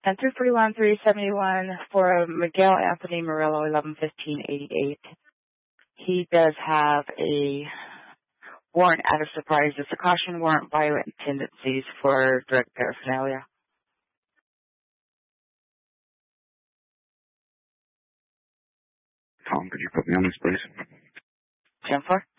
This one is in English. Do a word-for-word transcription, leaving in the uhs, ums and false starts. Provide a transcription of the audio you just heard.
ten three three one three seventy one for Miguel Anthony Murillo, eleven fifteen eighty eight. He does have a warrant out of surprise. It's a caution warrant, violent tendencies for drug paraphernalia. Tom, could you put me on this, please? ten four.